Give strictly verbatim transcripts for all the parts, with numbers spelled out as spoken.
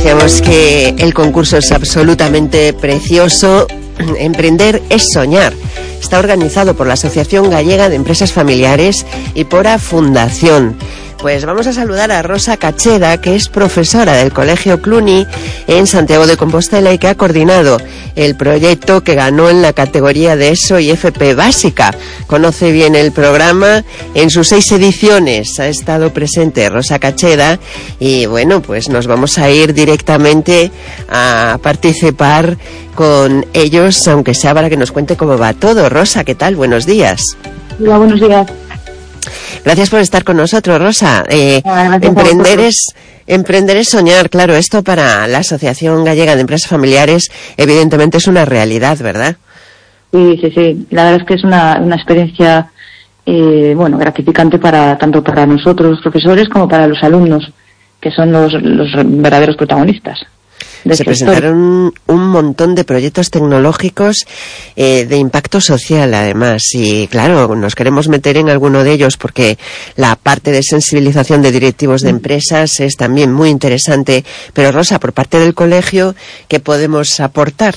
Decíamos que el concurso es absolutamente precioso. Emprender es soñar. Está organizado por la Asociación Gallega de Empresas Familiares y por A Fundación. Pues vamos a saludar a Rosa Cacheda, que es profesora del Colegio Cluny en Santiago de Compostela y que ha coordinado el proyecto que ganó en la categoría de ESO y F P básica. Conoce bien el programa, en sus seis ediciones ha estado presente Rosa Cacheda y bueno, pues nos vamos a ir directamente a participar con ellos, aunque sea para que nos cuente cómo va todo. Rosa, ¿qué tal? Buenos días. Hola, buenos días. Gracias por estar con nosotros, Rosa. Eh, emprender es emprender es soñar, claro. Esto para la Asociación Gallega de Empresas Familiares, evidentemente es una realidad, ¿verdad? Sí, sí, sí. La verdad es que es una, una experiencia, eh, bueno, gratificante para tanto para nosotros, los profesores, como para los alumnos, que son los, los verdaderos protagonistas. Se presentaron un montón de proyectos tecnológicos eh, de impacto social, además, y claro, nos queremos meter en alguno de ellos porque la parte de sensibilización de directivos de empresas es también muy interesante. Pero Rosa, por parte del colegio, ¿qué podemos aportar?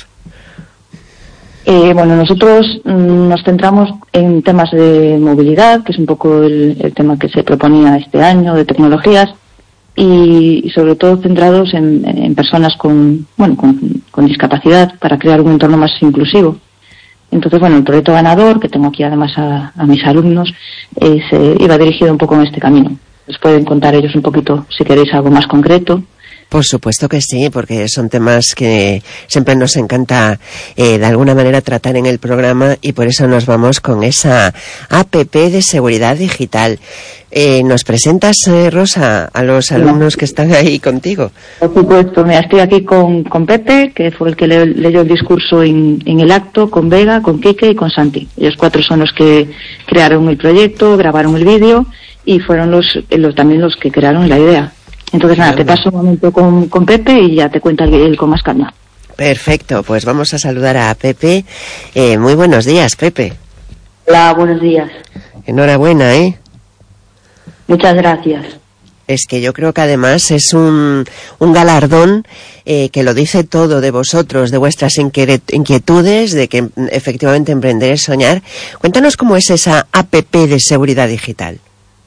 Eh, bueno, nosotros mm, nos centramos en temas de movilidad, que es un poco el, el tema que se proponía este año, de tecnologías. Y, y sobre todo centrados en, en personas con, bueno, con, con discapacidad para crear un entorno más inclusivo. Entonces, bueno, el proyecto ganador, que tengo aquí además a, a mis alumnos, eh, se iba dirigido un poco en este camino. Les pueden contar ellos un poquito, si queréis, algo más concreto. Por supuesto que sí, porque son temas que siempre nos encanta eh, de alguna manera tratar en el programa y por eso nos vamos con esa A P P de seguridad digital. Eh, ¿Nos presentas, eh, Rosa, a los alumnos que están ahí contigo? Por supuesto, mira, estoy aquí con, con Pepe, que fue el que le, leyó el discurso en, en el acto, con Vega, con Quique y con Santi. Ellos cuatro son los que crearon el proyecto, grabaron el vídeo y fueron los, los también los que crearon la idea. Entonces, nada, te paso un momento con, con Pepe y ya te cuenta él con más calma. Perfecto, pues vamos a saludar a Pepe. Eh, muy buenos días, Pepe. Hola, buenos días. Enhorabuena, ¿eh? Muchas gracias. Es que yo creo que además es un, un galardón eh, que lo dice todo de vosotros, de vuestras inquietudes, de que efectivamente emprender es soñar. Cuéntanos cómo es esa A P P de seguridad digital.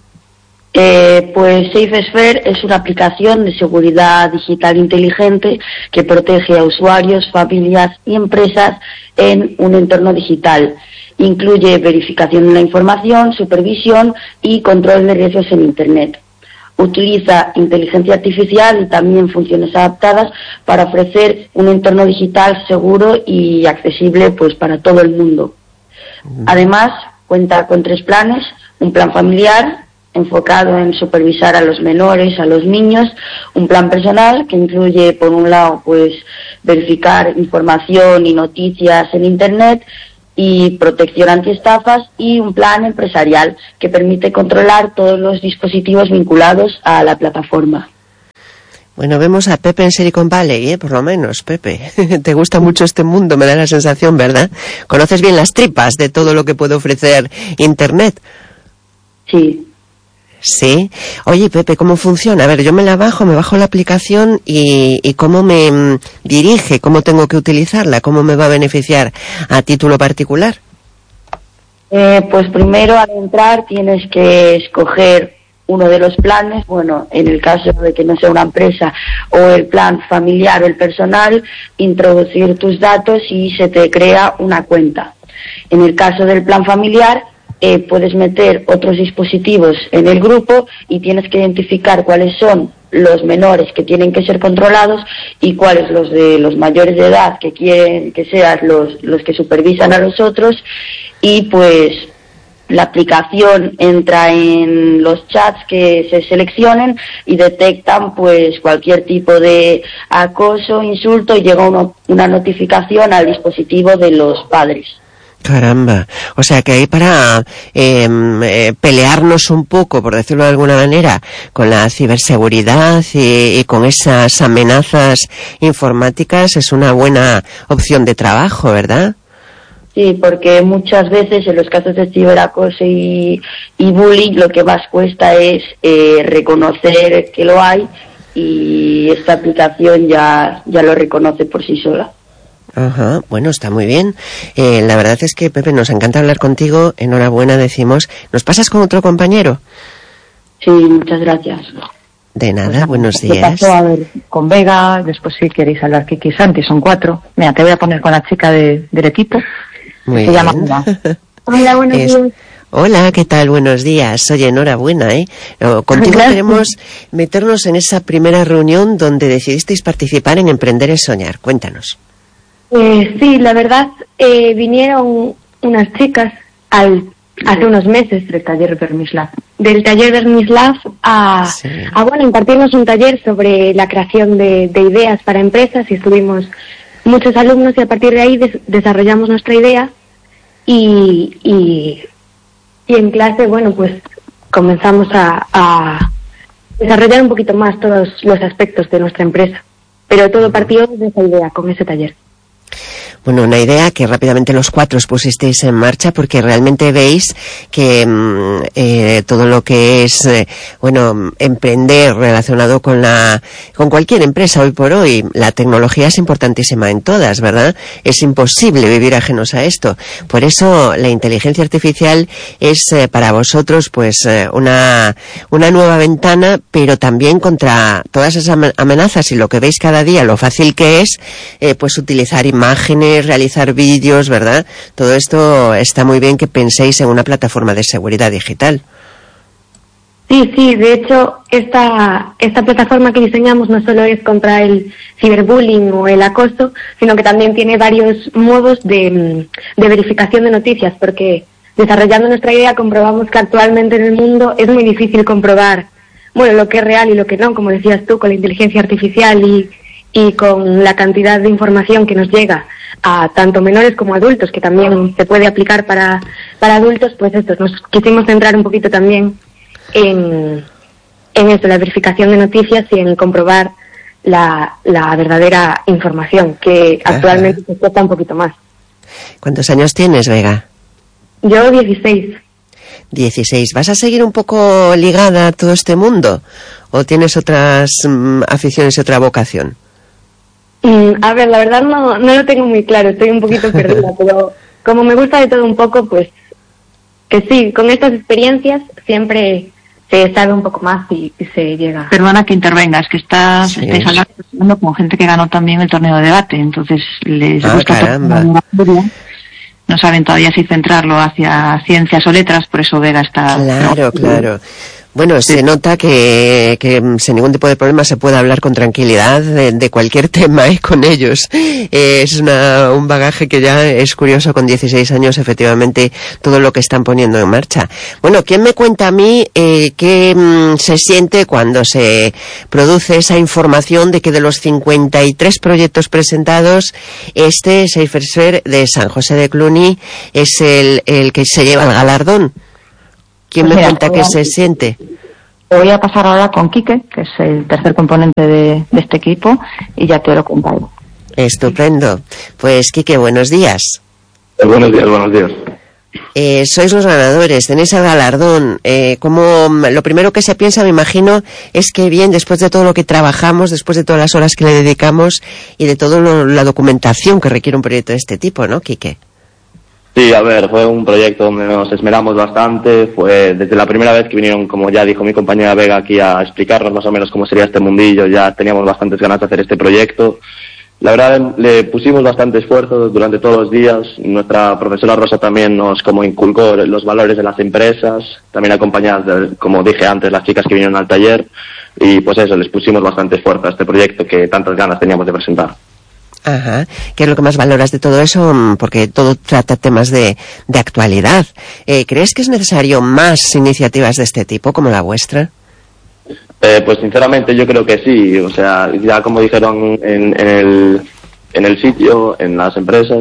Eh, pues SafeSphere es una aplicación de seguridad digital inteligente que protege a usuarios, familias y empresas en un entorno digital. Incluye verificación de la información, supervisión y control de riesgos en Internet. Utiliza inteligencia artificial y también funciones adaptadas para ofrecer un entorno digital seguro y accesible pues para todo el mundo. Además, cuenta con tres planes: un plan familiar enfocado en supervisar a los menores, a los niños, un plan personal que incluye, por un lado, pues verificar información y noticias en Internet y protección antiestafas, y un plan empresarial que permite controlar todos los dispositivos vinculados a la plataforma. Bueno, vemos a Pepe en Silicon Valley, ¿eh? Por lo menos, Pepe. Te gusta mucho este mundo, me da la sensación, ¿verdad? Conoces bien las tripas de todo lo que puede ofrecer Internet. Sí. Sí. Oye, Pepe, ¿cómo funciona? A ver, yo me la bajo, me bajo la aplicación y, y ¿cómo me mm, dirige? ¿Cómo tengo que utilizarla? ¿Cómo me va a beneficiar a título particular? Eh, pues primero, al entrar, tienes que escoger uno de los planes. Bueno, en el caso de que no sea una empresa, o el plan familiar o el personal, introducir tus datos y se te crea una cuenta. En el caso del plan familiar, Eh, puedes meter otros dispositivos en el grupo y tienes que identificar cuáles son los menores que tienen que ser controlados y cuáles los de los mayores de edad que quieren que sean los, los que supervisan a los otros, y pues la aplicación entra en los chats que se seleccionen y detectan pues cualquier tipo de acoso, insulto, y llega uno, una notificación al dispositivo de los padres. Caramba, o sea que hay para eh, eh, pelearnos un poco, por decirlo de alguna manera, con la ciberseguridad y, y con esas amenazas informáticas, es una buena opción de trabajo, ¿verdad? Sí, porque muchas veces en los casos de ciberacoso y, y bullying lo que más cuesta es eh, reconocer que lo hay y esta aplicación ya, ya lo reconoce por sí sola. Ajá, bueno, está muy bien. Eh, la verdad es que, Pepe, nos encanta hablar contigo. Enhorabuena, decimos. ¿Nos pasas con otro compañero? Sí, muchas gracias. De nada, Pues, buenos te días. paso a ver con Vega, después si queréis hablar Kiki y Santi, son cuatro. Mira, te voy a poner con la chica de, del equipo. Muy se bien. llama Vega. Hola, buenos Es- días. Hola, ¿qué tal? Buenos días. Oye, enhorabuena, ¿eh? No, Contigo Gracias. queremos meternos en esa primera reunión donde decidisteis participar en Emprender es Soñar. Cuéntanos. Eh, sí, la verdad, eh, vinieron unas chicas al, hace unos meses Del taller Vermislav. del taller Vermislav a, Sí. a bueno, impartirnos un taller sobre la creación de, de ideas para empresas y estuvimos muchos alumnos y a partir de ahí des- desarrollamos nuestra idea y, y, y en clase, bueno, pues comenzamos a, a desarrollar un poquito más todos los aspectos de nuestra empresa, pero todo partió de esa idea con ese taller. Bueno, una idea que rápidamente los cuatro os pusisteis en marcha porque realmente veis que mm, eh, todo lo que es, eh, bueno, emprender relacionado con la, con cualquier empresa hoy por hoy, la tecnología es importantísima en todas, ¿verdad? Es imposible vivir ajenos a esto. Por eso la inteligencia artificial es eh, para vosotros pues eh, una, una nueva ventana, pero también contra todas esas amen- amenazas y lo que veis cada día, lo fácil que es, eh, pues utilizar imágenes, realizar vídeos, ¿verdad? Todo esto está muy bien que penséis en una plataforma de seguridad digital. Sí, sí, de hecho, esta, esta plataforma que diseñamos no solo es contra el ciberbullying o el acoso, sino que también tiene varios modos de, mm, de verificación de noticias, porque desarrollando nuestra idea comprobamos que actualmente en el mundo es muy difícil comprobar, bueno, lo que es real y lo que no, como decías tú, con la inteligencia artificial y, y con la cantidad de información que nos llega a tanto menores como adultos, que también se puede aplicar para, para adultos, pues esto, nos quisimos centrar un poquito también en, en eso, la verificación de noticias y en comprobar la, la verdadera información, que Ajá. actualmente se cuesta un poquito más. ¿Cuántos años tienes, Vega? Yo dieciséis. dieciséis. ¿Vas a seguir un poco ligada a todo este mundo? ¿O tienes otras mm, aficiones y otra vocación? Mm, a ver, la verdad no, no lo tengo muy claro, estoy un poquito perdida, pero como me gusta de todo un poco, pues que sí, con estas experiencias siempre se sabe un poco más y, y se llega. Perdona que intervengas, que estás, Sí. estáis hablando con gente que ganó también el torneo de debate, entonces les Ah, gusta caramba. tocar la feria. No saben todavía si centrarlo hacia ciencias o letras, por eso Vega está... Claro, claro. Bueno, se nota que, que mm, sin ningún tipo de problema se puede hablar con tranquilidad de, de cualquier tema ¿eh? Con ellos. Eh, es una, un bagaje que ya es curioso con dieciséis años, efectivamente, todo lo que están poniendo en marcha. Bueno, ¿quién me cuenta a mí eh, qué mm, se siente cuando se produce esa información de que de los cincuenta y tres proyectos presentados, este SaferSphere de San José de Cluny es el, el que se lleva el galardón? ¿Quién Pues me mira, cuenta voy qué a- se siente? Te voy a pasar ahora con Quique, que es el tercer componente de, de este equipo, y ya te lo contaré. Estupendo. Pues, Quique, buenos días. Buenos días, buenos días. Eh, sois los ganadores, tenéis el galardón. Eh, como mm, lo primero que se piensa, me imagino, es que bien, después de todo lo que trabajamos, después de todas las horas que le dedicamos y de toda la documentación que requiere un proyecto de este tipo, ¿no, Quique? Sí, a ver, fue un proyecto donde nos esmeramos bastante. Fue desde la primera vez que vinieron, como ya dijo mi compañera Vega, aquí a explicarnos más o menos cómo sería este mundillo. Ya teníamos bastantes ganas de hacer este proyecto. La verdad, le pusimos bastante esfuerzo durante todos los días. Nuestra profesora Rosa también nos como inculcó los valores de las empresas, también acompañadas, de, como dije antes, las chicas que vinieron al taller. Y pues eso, les pusimos bastante esfuerzo a este proyecto que tantas ganas teníamos de presentar. Ajá. ¿Qué es lo que más valoras de todo eso? Mm, Porque todo trata temas de, de actualidad. Eh, ¿Crees que es necesario más iniciativas de este tipo como la vuestra? Eh, pues sinceramente yo creo que sí, o sea, ya como dijeron en, en, el, en el sitio, en las empresas,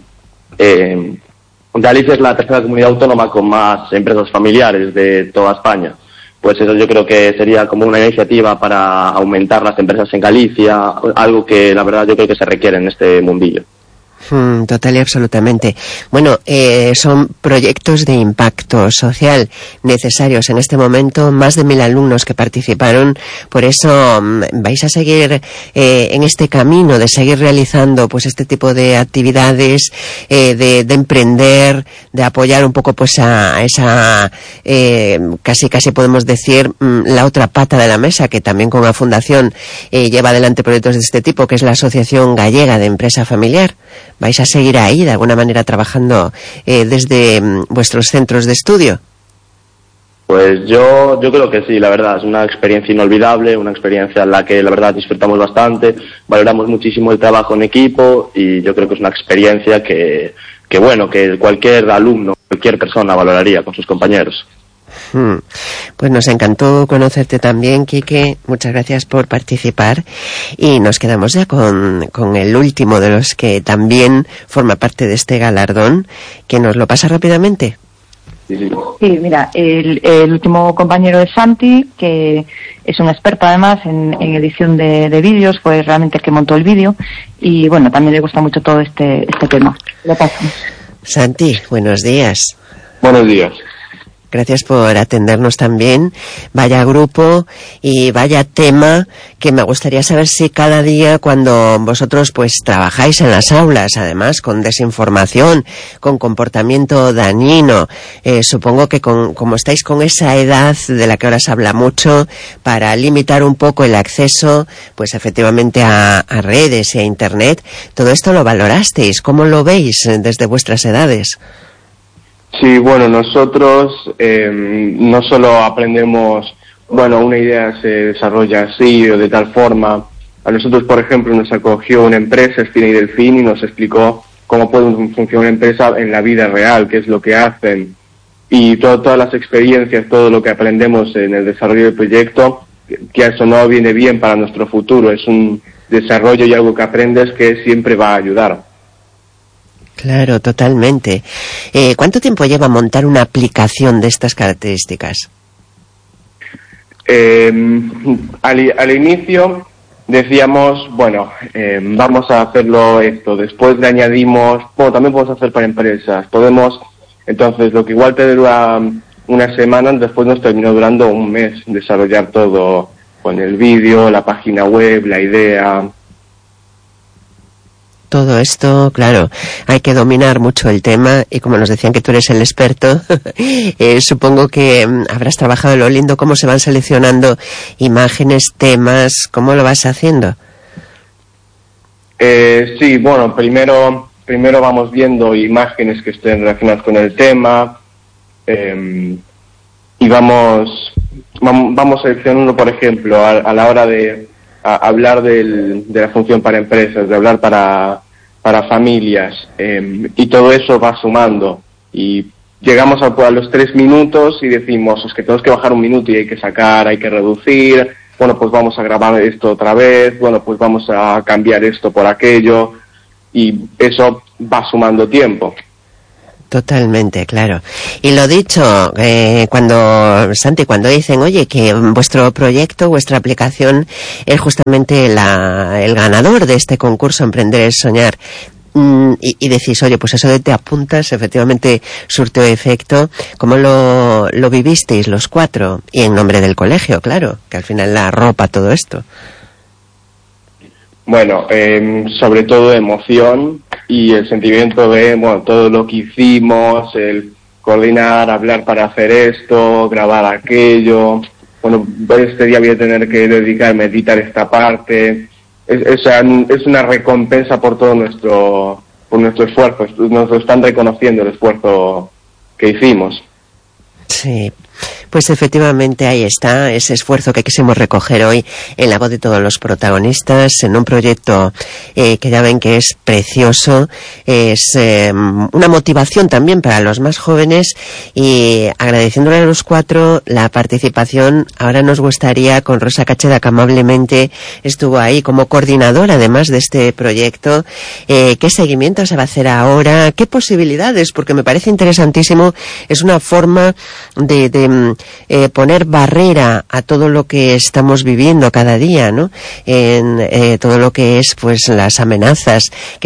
eh, Galicia es la tercera comunidad autónoma con más empresas familiares de toda España. Pues eso yo creo que sería como una iniciativa para aumentar las empresas en Galicia, algo que la verdad yo creo que se requiere en este mundillo. Mm, total y absolutamente. Bueno, eh, son proyectos de impacto social necesarios en este momento, más de mil alumnos que participaron, por eso mm, vais a seguir eh, en este camino de seguir realizando pues este tipo de actividades, eh, de, de emprender, de apoyar un poco pues a, a esa, eh, casi casi podemos decir, mm, la otra pata de la mesa, que también con la fundación eh, lleva adelante proyectos de este tipo, que es la Asociación Gallega de Empresa Familiar. ¿Vais a seguir ahí, de alguna manera, trabajando eh, desde mm, vuestros centros de estudio? Pues yo, yo creo que sí, la verdad, es una experiencia inolvidable, una experiencia en la que la verdad disfrutamos bastante, valoramos muchísimo el trabajo en equipo y yo creo que es una experiencia que, que bueno, que cualquier alumno, cualquier persona valoraría con sus compañeros. Hmm. Pues nos encantó conocerte también, Quique. Muchas gracias por participar y nos quedamos ya con, con el último de los que también forma parte de este galardón, que nos lo pasa rápidamente. Sí, sí. Sí, mira, el, el último compañero es Santi, que es un experto además en, en edición de, de vídeos, fue realmente el que montó el vídeo y bueno, también le gusta mucho todo este, este tema. Lo paso. Santi, buenos días. Buenos días. Gracias por atendernos también. Vaya grupo y vaya tema que me gustaría saber si cada día cuando vosotros pues trabajáis en las aulas, además con desinformación, con comportamiento dañino, eh, supongo que con, como estáis con esa edad de la que ahora se habla mucho, para limitar un poco el acceso pues efectivamente a, a redes y a internet, todo esto lo valorasteis. ¿Cómo lo veis desde vuestras edades? Sí, bueno, nosotros eh, no solo aprendemos, bueno, una idea se desarrolla así o de tal forma. A nosotros, por ejemplo, nos acogió una empresa, Espina y Delfín, y nos explicó cómo puede funcionar una empresa en la vida real, qué es lo que hacen. Y todo, todas las experiencias, todo lo que aprendemos en el desarrollo del proyecto, que eso no viene bien para nuestro futuro. Es un desarrollo y algo que aprendes que siempre va a ayudar. Claro, totalmente. Eh, ¿Cuánto tiempo lleva montar una aplicación de estas características? Eh, al, al inicio decíamos, bueno, eh, vamos a hacerlo esto. Después le añadimos, bueno, también podemos hacer para empresas. Podemos, entonces, lo que igual te dura una semana, después nos terminó durando un mes desarrollar todo con el vídeo, la página web, la idea. Todo esto, claro, hay que dominar mucho el tema y como nos decían que tú eres el experto, eh, supongo que um, habrás trabajado en lo lindo, cómo se van seleccionando imágenes, temas, ¿cómo lo vas haciendo? Eh, sí, bueno, primero, primero vamos viendo imágenes que estén relacionadas con el tema eh, y vamos, vamos seleccionando, por ejemplo, a, a la hora de a hablar del, de la función para empresas, de hablar para, para familias, eh, y todo eso va sumando. Y llegamos a, a los tres minutos y decimos, es que tenemos que bajar un minuto y hay que sacar, hay que reducir, bueno, pues vamos a grabar esto otra vez, bueno, pues vamos a cambiar esto por aquello, y eso va sumando tiempo. Totalmente, claro. Y lo dicho, eh, cuando, Santi, cuando dicen, oye, que vuestro proyecto, vuestra aplicación es justamente la, el ganador de este concurso Emprender es Soñar, mm, y, y decís, oye, pues eso de te apuntas, efectivamente surtió efecto, ¿cómo lo, lo vivisteis los cuatro? Y en nombre del colegio, claro, que al final la arropa todo esto. Bueno, eh, sobre todo emoción y el sentimiento de, bueno, todo lo que hicimos, el coordinar, hablar para hacer esto, grabar aquello, bueno, este día voy a tener que dedicarme a editar esta parte, es, es, es una recompensa por todo nuestro, por nuestro esfuerzo, nos lo están reconociendo el esfuerzo que hicimos. Sí. Pues efectivamente ahí está ese esfuerzo que quisimos recoger hoy en la voz de todos los protagonistas en un proyecto eh, que ya ven que es precioso, es eh, una motivación también para los más jóvenes y agradeciéndole a los cuatro la participación. Ahora nos gustaría con Rosa Cacheda, que amablemente estuvo ahí como coordinadora además de este proyecto, eh, qué seguimiento se va a hacer ahora, qué posibilidades, porque me parece interesantísimo, es una forma de, de Eh, poner barrera a todo lo que estamos viviendo cada día, ¿no? En eh, todo lo que es pues las amenazas que